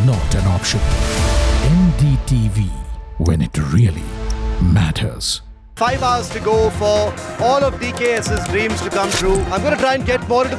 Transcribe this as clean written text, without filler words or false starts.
not an option. NDTV, when it really matters. 5 hours to go for all of DKS's dreams to come true. I'm going to try and get more into